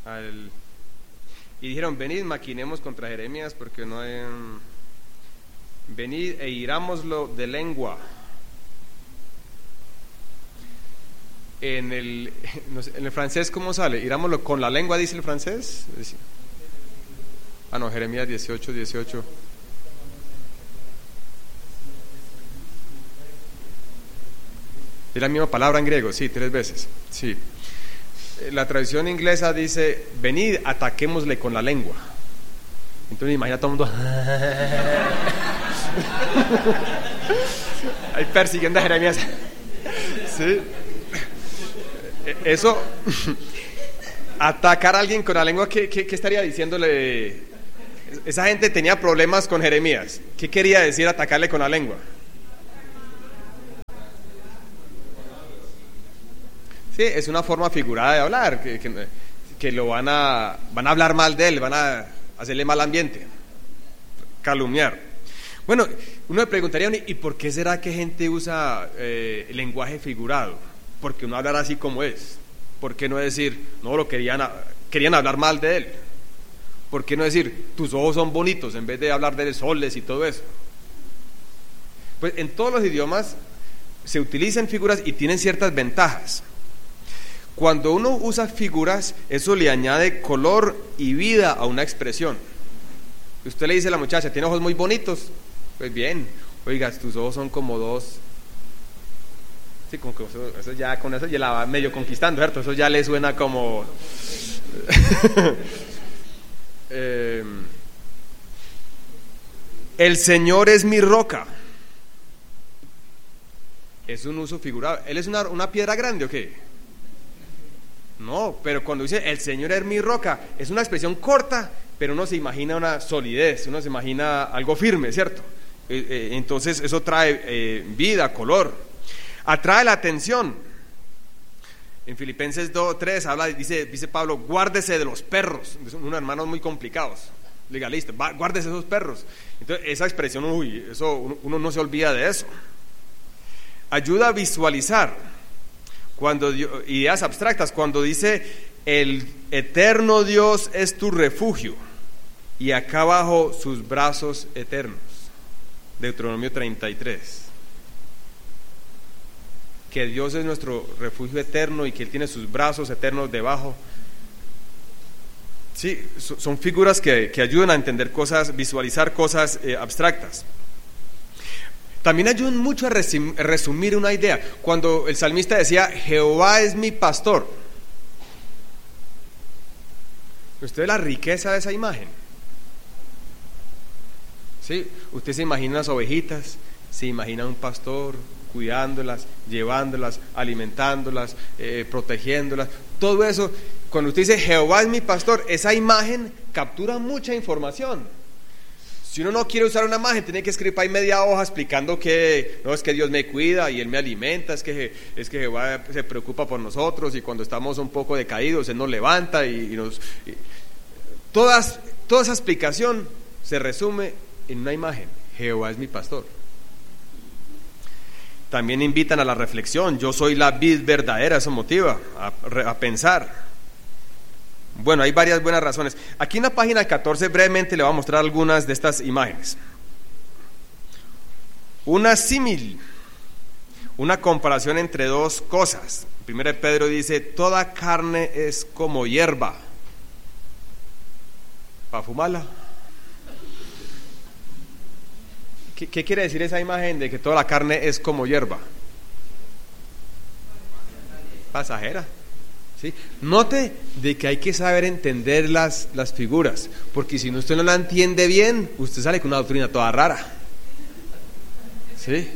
y dijeron: venid, maquinemos contra Jeremías, porque no hay... venid e hirámoslo de lengua. En el francés, ¿cómo sale? Hirámoslo con la lengua, dice el francés. No, Jeremías 18. Es la misma palabra en griego, sí, 3 veces. Sí. La traducción inglesa dice: venid, ataquémosle con la lengua. Entonces imagina a todo el mundo ahí persiguiendo a Jeremías. Sí. Eso, atacar a alguien con la lengua, ¿qué estaría diciéndole? Esa gente tenía problemas con Jeremías. ¿Qué quería decir atacarle con la lengua? Sí, es una forma figurada de hablar, que lo van a hablar mal de él, van a hacerle mal ambiente, calumniar. Bueno, uno le preguntaría: ¿y por qué será que gente usa el lenguaje figurado? Porque uno hablar así como es. ¿Por qué no decir, no, querían hablar mal de él? ¿Por qué no decir, tus ojos son bonitos, en vez de hablar de soles y todo eso? Pues en todos los idiomas se utilizan figuras y tienen ciertas ventajas. Cuando uno usa figuras, eso le añade color y vida a una expresión. Usted le dice a la muchacha: tiene ojos muy bonitos. Pues bien, oiga, tus ojos son como dos. Sí, como que eso ya, con eso ya la va medio conquistando, ¿cierto? Eso ya le suena como el Señor es mi roca. Es un uso figurado. ¿Él es una piedra grande o qué? No, pero cuando dice el Señor es mi roca, es una expresión corta, pero uno se imagina una solidez, uno se imagina algo firme, ¿cierto? Entonces eso trae vida, color, atrae la atención. En Filipenses 2:3 dice Pablo: guárdese de los perros. Son unos hermanos muy complicados, legalistas. Guárdese de esos perros. Entonces esa expresión, eso uno no se olvida de eso. Ayuda a visualizar ideas abstractas. Cuando dice el eterno Dios es tu refugio y acá abajo sus brazos eternos, Deuteronomio 33, que Dios es nuestro refugio eterno y que Él tiene sus brazos eternos debajo. Sí, son figuras que ayudan a entender cosas, visualizar cosas abstractas. También ayudan mucho a resumir una idea. Cuando el salmista decía: Jehová es mi pastor, ¿usted ve la riqueza de esa imagen? ¿Sí? Usted se imagina las ovejitas, se imagina un pastor cuidándolas, llevándolas, alimentándolas, protegiéndolas, todo eso. Cuando usted dice Jehová es mi pastor, esa imagen captura mucha información. Si uno no quiere usar una imagen, tiene que escribir ahí media hoja explicando que no, es que Dios me cuida y Él me alimenta, es que Jehová se preocupa por nosotros, y cuando estamos un poco decaídos Él nos levanta toda esa explicación se resume en una imagen: Jehová es mi pastor. También invitan a la reflexión: yo soy la vid verdadera. Eso motiva a pensar. Bueno, hay varias buenas razones. Aquí en la página 14 brevemente le voy a mostrar algunas de estas imágenes. Una símil, una comparación entre dos cosas. Primero Pedro dice: toda carne es como hierba. ¿Para fumarla? ¿Qué quiere decir esa imagen de que toda la carne es como hierba? Pasajera. ¿Sí? Note de que hay que saber entender las figuras, porque si usted no la entiende bien, usted sale con una doctrina toda rara. ¿Sí?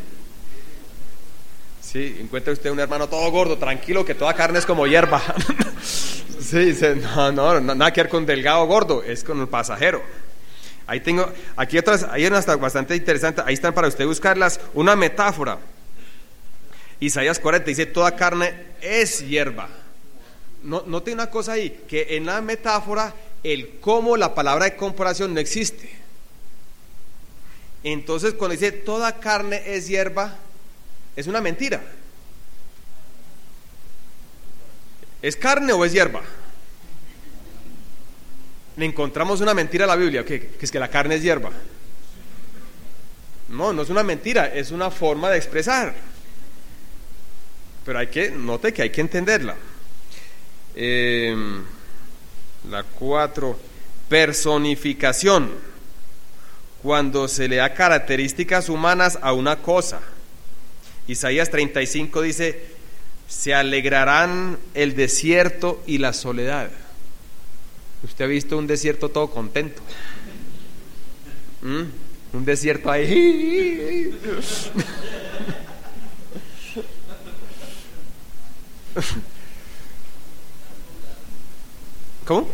Sí, encuentra usted un hermano todo gordo, tranquilo, que toda carne es como hierba. Sí, dice, no, nada que ver con delgado o gordo, es con el pasajero. Ahí tengo, aquí otras, hay unas bastante interesantes, ahí están para usted buscarlas. Una metáfora, Isaías 40 dice: toda carne es hierba. Note una cosa ahí, que en la metáfora el cómo, la palabra de comparación no existe. Entonces cuando dice toda carne es hierba, es una mentira. ¿Es carne o es hierba? le encontramos una mentira a la Biblia, que es que la carne es hierba. No, no es una mentira, es una forma de expresar. Pero note que hay que entenderla. La 4, personificación. Cuando se le da características humanas a una cosa. Isaías 35 dice: se alegrarán el desierto y la soledad. ¿Usted ha visto un desierto todo contento? Un desierto ahí. ¿Cómo?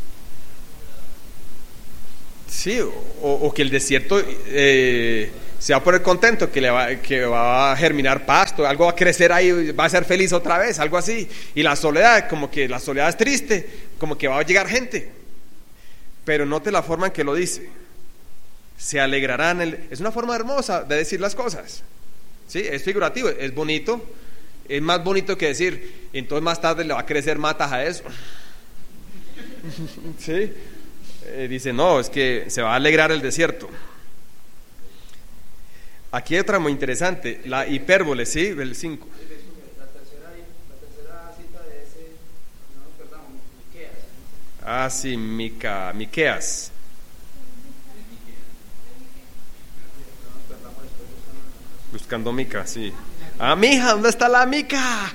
Sí, o que el desierto se va a poner contento, que va a germinar pasto, algo va a crecer ahí, va a ser feliz otra vez, algo así. Y la soledad, como que la soledad es triste, como que va a llegar gente. Pero note la forma en que lo dice. Se alegrarán. Es una forma hermosa de decir las cosas. ¿Sí? Es figurativo, es bonito. Es más bonito que decir, entonces más tarde le va a crecer matas a eso. ¿Sí? Dice, no, es que se va a alegrar el desierto. Aquí hay otra muy interesante, la hipérbole, ¿sí? El 5. La tercera cita de ese, Miqueas. Sí, Miqueas. Buscando Mica, sí. Mija, ¿dónde está la Mica?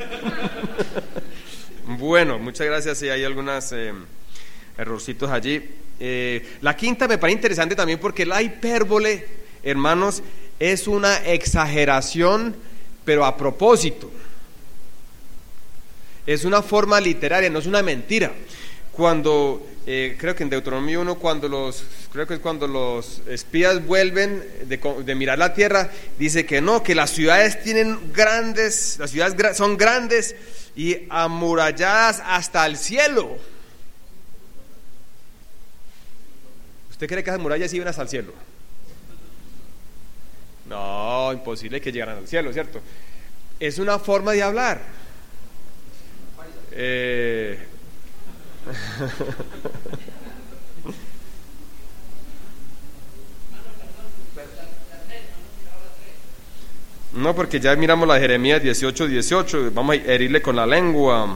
Bueno, muchas gracias. Sí, hay algunos errorcitos allí. La quinta me parece interesante también porque la hipérbole, hermanos, es una exageración, pero a propósito. Es una forma literaria, no es una mentira. Cuando, creo que en Deuteronomio 1, creo que es cuando los espías vuelven de mirar la tierra, dice que no, que las ciudades son grandes y amuralladas hasta el cielo. ¿Usted cree que esas murallas iban hasta el cielo? No, imposible que llegaran al cielo, ¿cierto? Es una forma de hablar. No, porque ya miramos la de Jeremías 18, vamos a herirle con la lengua.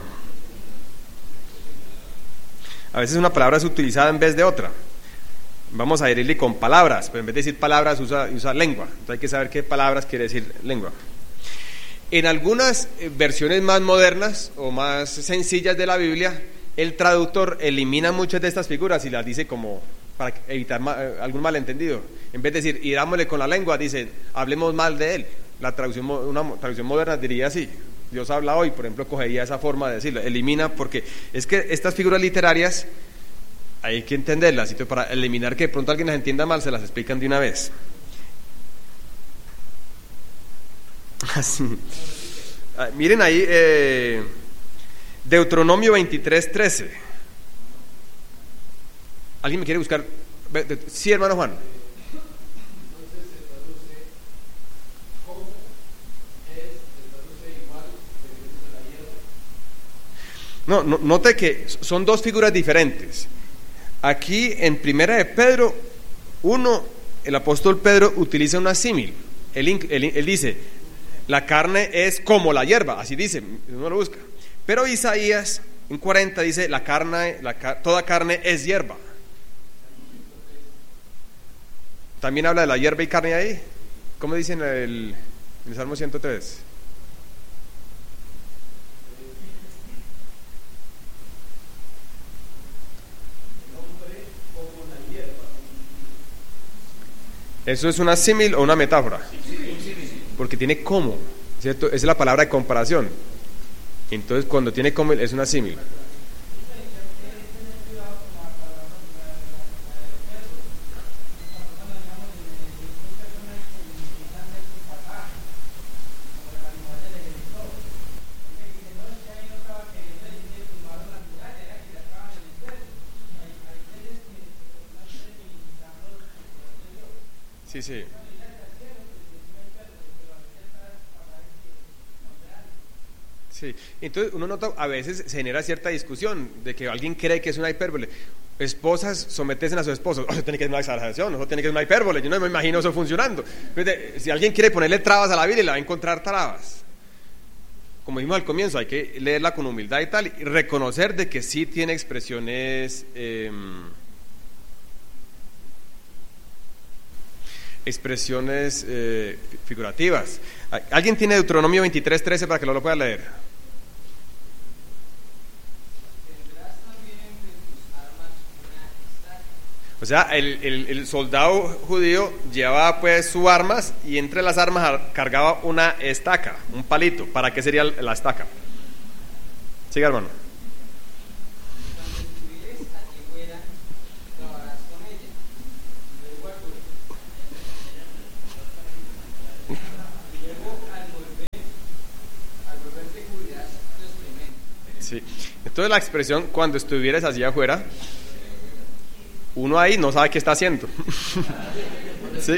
A veces una palabra es utilizada en vez de otra. Vamos a herirle con palabras, pero en vez de decir palabras usa lengua. Entonces hay que saber qué palabras quiere decir lengua. En algunas versiones más modernas o más sencillas de la Biblia, el traductor elimina muchas de estas figuras y las dice como para evitar algún malentendido. En vez de decir irámosle con la lengua, dice hablemos mal de él. Una traducción moderna diría así: Dios habla hoy, por ejemplo, cogería esa forma de decirlo. Elimina, porque es que estas figuras literarias hay que entenderlas, y para eliminar que de pronto alguien las entienda mal, se las explican de una vez. Así. Miren ahí, Deuteronomio 23:13. ¿Alguien me quiere buscar? Sí, hermano Juan. No, note que son dos figuras diferentes. Aquí en Primera de Pedro 1, el apóstol Pedro utiliza una símil. Él dice, la carne es como la hierba, así dice, uno lo busca. Pero Isaías en 40 dice, toda carne es hierba. También habla de la hierba y carne ahí. ¿Cómo dice en el Salmo 103? ¿Eso es una símil o una metáfora? Porque tiene como, ¿cierto? Esa es la palabra de comparación. Entonces, cuando tiene como, es una símil. Sí, sí. Sí, entonces uno nota, a veces se genera cierta discusión de que alguien cree que es una hipérbole. Esposas someten a sus esposos, eso tiene que ser una exageración, eso tiene que ser una hipérbole, yo no me imagino eso funcionando. Si alguien quiere ponerle trabas a la Biblia, le va a encontrar trabas. Como dijimos al comienzo, hay que leerla con humildad y tal, y reconocer de que sí tiene expresiones figurativas. ¿Alguien tiene Deuteronomio 23:13 para que lo pueda leer? O sea, el soldado judío llevaba pues sus armas y entre las armas cargaba una estaca, un palito. ¿Para qué sería la estaca? Siga, hermano. Sí. Entonces la expresión cuando estuvieras allí afuera, uno ahí no sabe qué está haciendo. ¿Sí?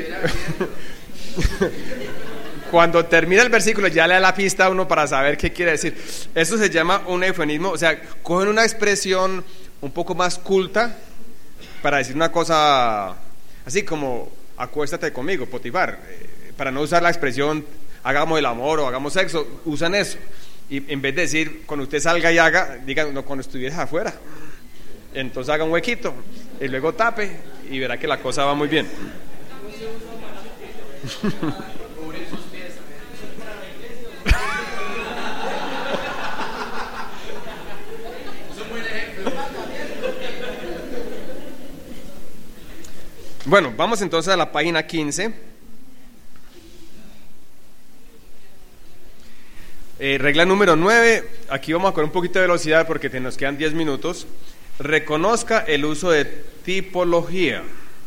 Cuando termina el versículo ya le da la pista a uno para saber qué quiere decir. Eso se llama un eufemismo, o sea, cogen una expresión un poco más culta para decir una cosa así como acuéstate conmigo, Potifar, para no usar la expresión hagamos el amor o hagamos sexo, usan eso. Y en vez de decir cuando usted salga y haga, digan no, cuando estuvieras afuera. Entonces haga un huequito y luego tape y verá que la cosa va muy bien. Bueno, vamos entonces a la página 15. Regla número 9, aquí vamos a coger un poquito de velocidad porque nos quedan 10 minutos. Reconozca el uso de tipología.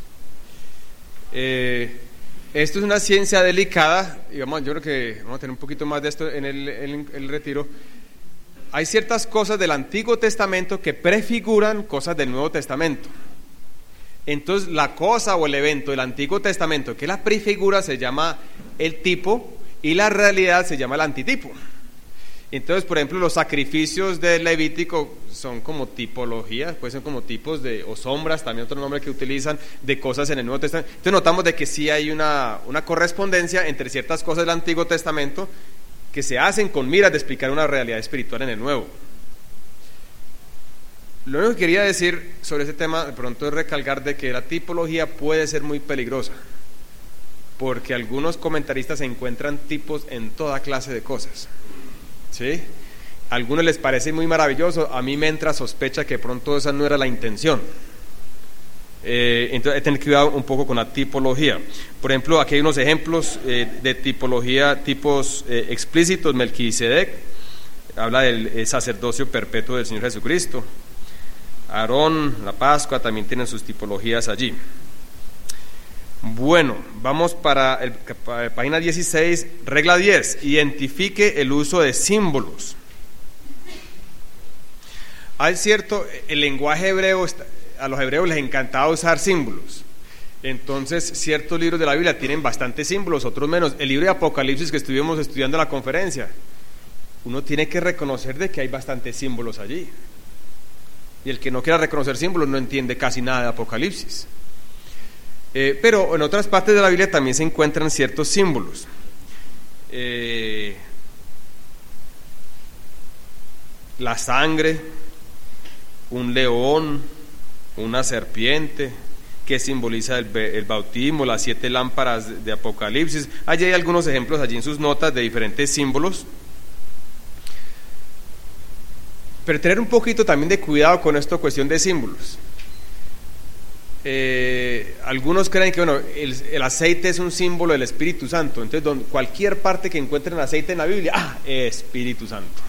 Esto es una ciencia delicada y yo creo que vamos a tener un poquito más de esto en el retiro. Hay ciertas cosas del Antiguo Testamento que prefiguran cosas del Nuevo Testamento. Entonces la cosa o el evento del Antiguo Testamento que la prefigura se llama el tipo y la realidad se llama el antitipo. Entonces, por ejemplo, los sacrificios del Levítico son como tipologías, pueden ser como tipos de, o sombras, también otro nombre que utilizan, de cosas en el Nuevo Testamento. Entonces notamos de que sí hay una correspondencia entre ciertas cosas del Antiguo Testamento que se hacen con miras de explicar una realidad espiritual en el Nuevo. Lo único que quería decir sobre ese tema de pronto es recalcar de que la tipología puede ser muy peligrosa, porque algunos comentaristas encuentran tipos en toda clase de cosas. ¿Sí? A algunos les parece muy maravilloso, a mí me entra sospecha que de pronto esa no era la intención. Entonces hay que tener cuidado un poco con la tipología. Por ejemplo, aquí hay unos ejemplos de tipología, tipos explícitos. Melquisedec habla del sacerdocio perpetuo del Señor Jesucristo. Aarón, la Pascua, también tienen sus tipologías allí. Bueno, vamos para página 16, regla 10, identifique el uso de símbolos. Hay cierto, el lenguaje hebreo, a los hebreos les encantaba usar símbolos. Entonces, ciertos libros de la Biblia tienen bastantes símbolos, otros menos. El libro de Apocalipsis que estuvimos estudiando en la conferencia, uno tiene que reconocer de que hay bastantes símbolos allí. Y el que no quiera reconocer símbolos no entiende casi nada de Apocalipsis. Pero en otras partes de la Biblia también se encuentran ciertos símbolos. La sangre, un león, una serpiente, que simboliza el bautismo, las 7 lámparas de Apocalipsis. Allí hay algunos ejemplos allí en sus notas de diferentes símbolos. Pero tener un poquito también de cuidado con esta cuestión de símbolos. Algunos creen que el aceite es un símbolo del Espíritu Santo, entonces cualquier parte que encuentren aceite en la Biblia, Espíritu Santo.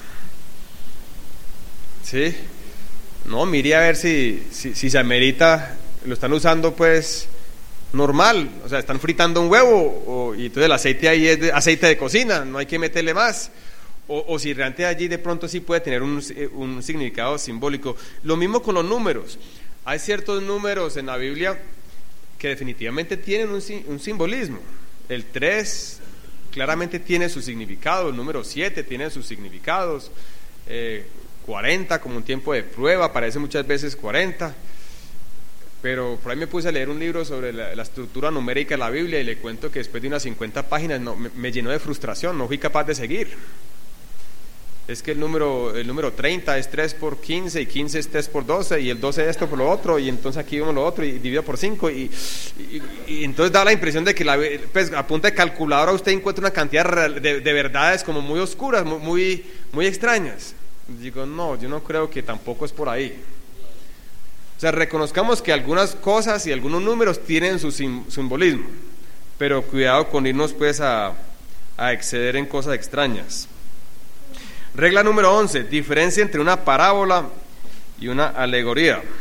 ¿Sí? No, mire a ver si se amerita, lo están usando pues normal, o sea, están fritando un huevo y entonces el aceite ahí es de aceite de cocina, no hay que meterle más. O si realmente allí de pronto sí puede tener un significado simbólico. Lo mismo con los números. Hay ciertos números en la Biblia que definitivamente tienen un simbolismo. El 3 claramente tiene su significado. El número 7 tiene sus significados. 40 como un tiempo de prueba, aparece muchas veces 40. Pero por ahí me puse a leer un libro sobre la estructura numérica de la Biblia y le cuento que después de unas 50 páginas me llenó de frustración, no fui capaz de seguir. Es que el número 30 es 3 por 15 y 15 es 3 por 12 y el 12 es esto por lo otro y entonces aquí vemos lo otro y dividido por 5 y entonces da la impresión de que pues, a punta de calculadora usted encuentra una cantidad de verdades como muy oscuras, muy extrañas. Digo, no, yo no creo que tampoco es por ahí. O sea, reconozcamos que algunas cosas y algunos números tienen su simbolismo, pero cuidado con irnos pues a exceder en cosas extrañas. Regla número 11, diferencia entre una parábola y una alegoría. O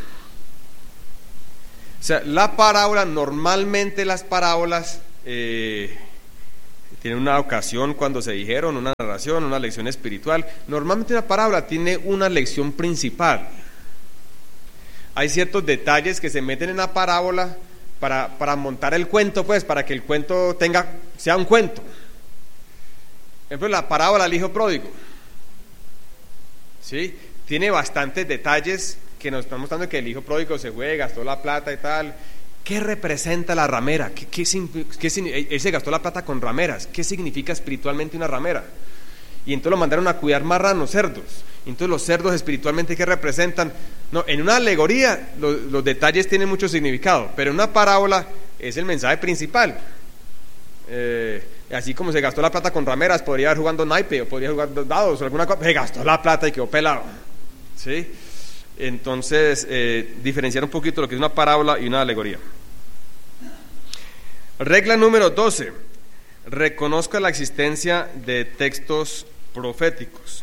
sea, la parábola, normalmente las parábolas tienen una ocasión cuando se dijeron, una narración, una lección espiritual. Normalmente una parábola tiene una lección principal. Hay ciertos detalles que se meten en la parábola para montar el cuento, pues, para que el cuento sea un cuento. Por ejemplo, la parábola del hijo pródigo, ¿sí? Tiene bastantes detalles que nos están mostrando que el hijo pródigo se fue, gastó la plata y tal. ¿Qué representa la ramera? Él se gastó la plata con rameras. ¿Qué significa espiritualmente una ramera? Y entonces lo mandaron a cuidar marranos, cerdos. Y entonces los cerdos espiritualmente, ¿qué representan? No, en una alegoría los detalles tienen mucho significado, pero en una parábola es el mensaje principal. Así como se gastó la plata con rameras, podría haber jugando naipe o podría jugar dados o alguna cosa. Se gastó la plata y quedó pelado, ¿sí? Entonces, diferenciar un poquito lo que es una parábola y una alegoría. Regla número 12. Reconozca la existencia de textos proféticos.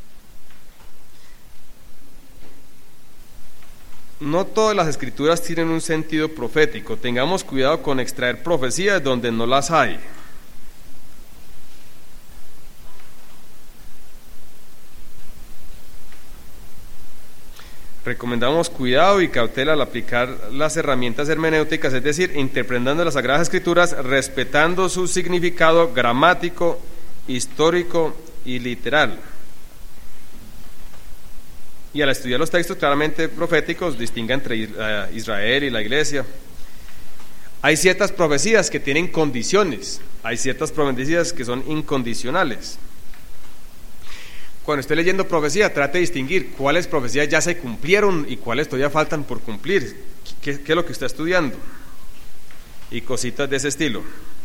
No todas las escrituras tienen un sentido profético. Tengamos cuidado con extraer profecías donde no las hay. Recomendamos cuidado y cautela al aplicar las herramientas hermenéuticas, es decir, interpretando las Sagradas Escrituras, respetando su significado gramático, histórico y literal. Y al estudiar los textos claramente proféticos, distinga entre Israel y la iglesia. Hay ciertas profecías que tienen condiciones, hay ciertas profecías que son incondicionales. Cuando esté leyendo profecía, trate de distinguir cuáles profecías ya se cumplieron y cuáles todavía faltan por cumplir. ¿Qué es lo que está estudiando? Y cositas de ese estilo.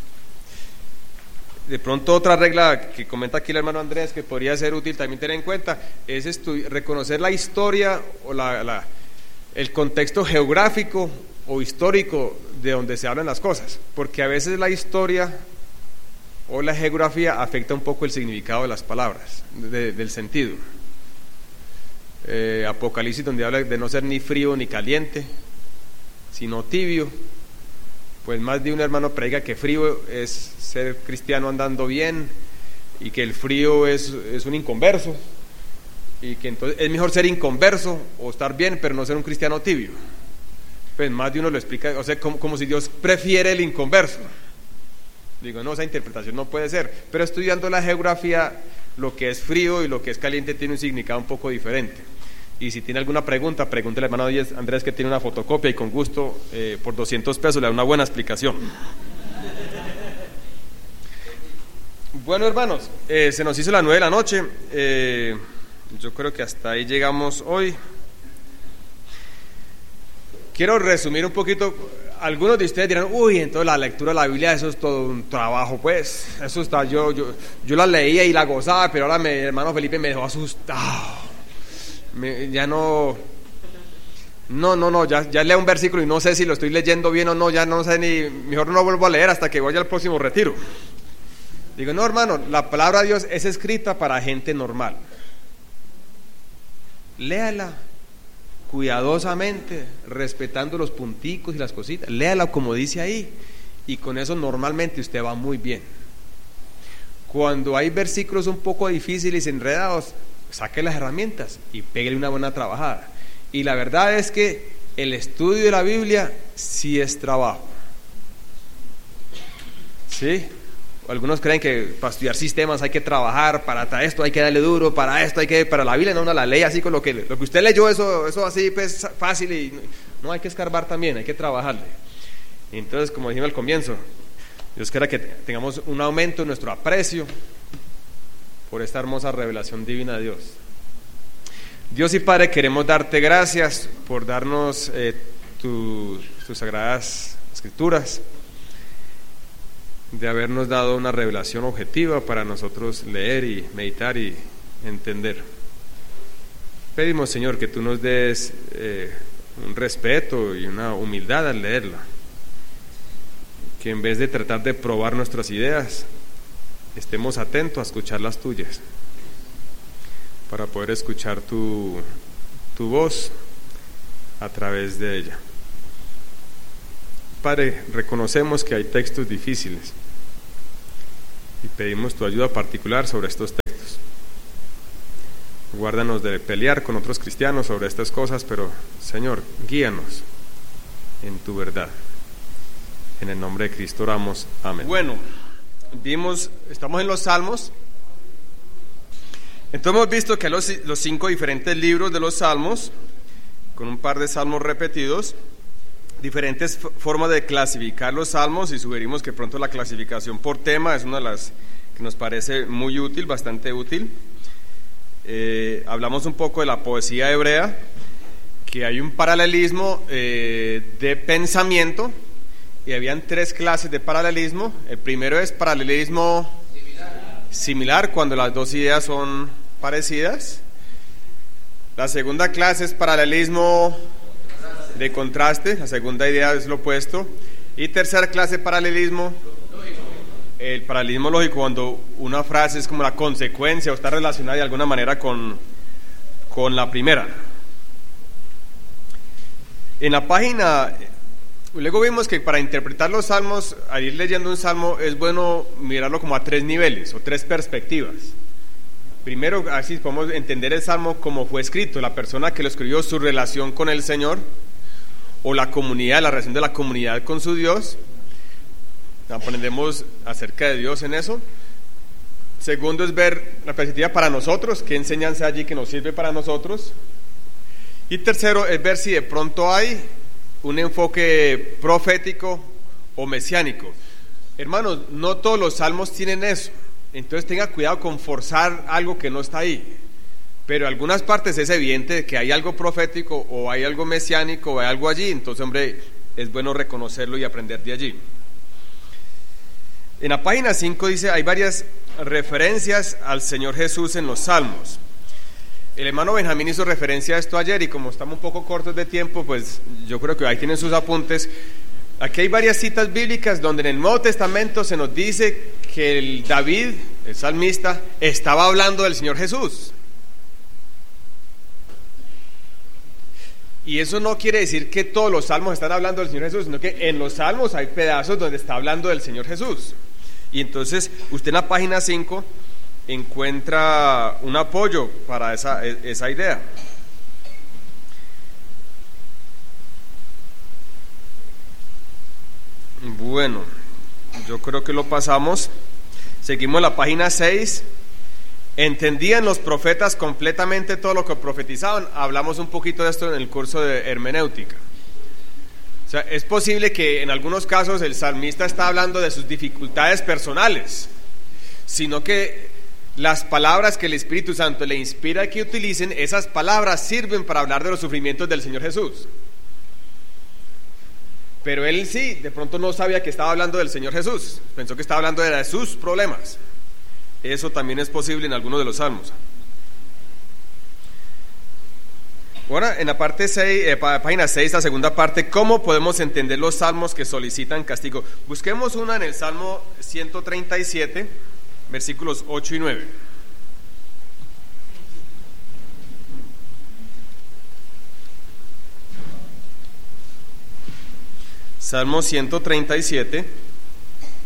De pronto otra regla que comenta aquí el hermano Andrés que podría ser útil también tener en cuenta es reconocer la historia o el contexto geográfico o histórico de donde se hablan las cosas, porque a veces la historia o la geografía afecta un poco el significado de las palabras, del sentido. Apocalipsis, donde habla de no ser ni frío ni caliente, sino tibio, pues más de un hermano predica que frío es ser cristiano andando bien y que el frío es un inconverso y que entonces es mejor ser inconverso o estar bien pero no ser un cristiano tibio. Pues más de uno lo explica, o sea, como si Dios prefiere el inconverso. Digo, no, esa interpretación no puede ser, pero estudiando la geografía, lo que es frío y lo que es caliente tiene un significado un poco diferente. Y si tiene alguna pregunta, pregúntele al hermano Andrés, que tiene una fotocopia, y con gusto, por 200 pesos, le da una buena explicación. Bueno, hermanos, se nos hizo las 9 de la noche. Yo creo que hasta ahí llegamos hoy. Quiero resumir un poquito. Algunos de ustedes dirán, uy, entonces la lectura de la Biblia, eso es todo un trabajo, pues. Eso está, yo la leía y la gozaba, pero ahora mi hermano Felipe me dejó asustado. Ya ya leo un versículo y no sé si lo estoy leyendo bien o no, ya no sé ni, mejor no vuelvo a leer hasta que vaya al próximo retiro. Digo, no, hermano, la palabra de Dios es escrita para gente normal. Léala cuidadosamente, respetando los punticos y las cositas, léala como dice ahí, y con eso normalmente usted va muy bien. Cuando hay versículos un poco difíciles y enredados, saque las herramientas y pégale una buena trabajada. Y la verdad es que el estudio de la Biblia sí es trabajo, ¿sí? Algunos creen que para estudiar sistemas hay que trabajar, para esto hay que darle duro, para esto hay que, para la Biblia no, la ley así con lo que usted leyó, eso así pues fácil, y no, hay que escarbar también, hay que trabajarle. Y entonces, como dijimos al comienzo, Dios quiera que tengamos un aumento en nuestro aprecio por esta hermosa revelación divina de Dios. Dios y Padre, queremos darte gracias por darnos tus sagradas escrituras, de habernos dado una revelación objetiva para nosotros leer y meditar y entender. Pedimos, Señor, que tú nos des un respeto y una humildad al leerla, que en vez de tratar de probar nuestras ideas, estemos atentos a escuchar las tuyas, para poder escuchar tu voz a través de ella. Padre, reconocemos que hay textos difíciles y pedimos tu ayuda particular sobre estos textos. Guárdanos de pelear con otros cristianos sobre estas cosas, pero Señor, guíanos en tu verdad. En el nombre de Cristo oramos. Amén. Bueno, estamos en los Salmos. Entonces hemos visto que los 5 diferentes libros de los Salmos, con un par de salmos repetidos, diferentes formas de clasificar los salmos, y sugerimos que pronto la clasificación por tema es una de las que nos parece muy útil, bastante útil. Hablamos un poco de la poesía hebrea, que hay un paralelismo de pensamiento, y habían 3 clases de paralelismo. El primero es paralelismo similar, cuando las dos ideas son parecidas. La segunda clase es paralelismo de contraste, la segunda idea es lo opuesto. Y tercera clase, paralelismo, el paralelismo lógico, cuando una frase es como la consecuencia o está relacionada de alguna manera con la primera. En la página, luego vimos que para interpretar los salmos, al ir leyendo un salmo, es bueno mirarlo como a 3 niveles o 3 perspectivas. Primero, así podemos entender el salmo como fue escrito, la persona que lo escribió, su relación con el Señor, o la comunidad, la relación de la comunidad con su Dios. Aprendemos acerca de Dios en eso. Segundo es ver la perspectiva para nosotros, qué enseñanza allí que nos sirve para nosotros. Y tercero es ver si de pronto hay un enfoque profético o mesiánico. Hermanos, no todos los salmos tienen eso, entonces tenga cuidado con forzar algo que no está ahí. Pero en algunas partes es evidente que hay algo profético o hay algo mesiánico o hay algo allí, entonces, hombre, es bueno reconocerlo y aprender de allí. En la página 5 dice, hay varias referencias al Señor Jesús en los Salmos. El hermano Benjamín hizo referencia a esto ayer, y como estamos un poco cortos de tiempo, pues yo creo que ahí tienen sus apuntes. Aquí hay varias citas bíblicas donde en el Nuevo Testamento se nos dice que el David, el salmista, estaba hablando del Señor Jesús. Y eso no quiere decir que todos los salmos están hablando del Señor Jesús, sino que en los salmos hay pedazos donde está hablando del Señor Jesús. Y entonces usted en la página 5 encuentra un apoyo para esa idea. Bueno, yo creo que lo pasamos. Seguimos la página 6. ¿Entendían los profetas completamente todo lo que profetizaban? Hablamos un poquito de esto en el curso de hermenéutica. O sea, es posible que en algunos casos el salmista está hablando de sus dificultades personales, sino que las palabras que el Espíritu Santo le inspira que utilicen, esas palabras sirven para hablar de los sufrimientos del Señor Jesús. Pero él sí, de pronto no sabía que estaba hablando del Señor Jesús, pensó que estaba hablando de sus problemas. Eso también es posible en algunos de los salmos. Ahora, en la parte 6, página 6, la segunda parte, ¿cómo podemos entender los salmos que solicitan castigo? Busquemos una en el Salmo 137, versículos 8 y 9. Salmo 137.